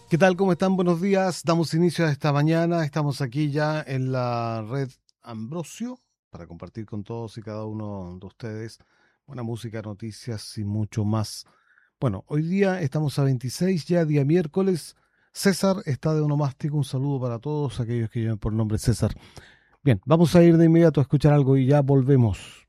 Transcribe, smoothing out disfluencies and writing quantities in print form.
¿Qué tal? ¿Cómo están? Buenos días. Damos inicio a esta mañana. Estamos aquí ya en la red Ambrosio para compartir con todos y cada uno de ustedes buena música, noticias y mucho más. Bueno, hoy día estamos a 26, ya día miércoles. César está de onomástico. Un saludo para todos aquellos que lleven por nombre César. Bien, vamos a ir de inmediato a escuchar algo y ya volvemos.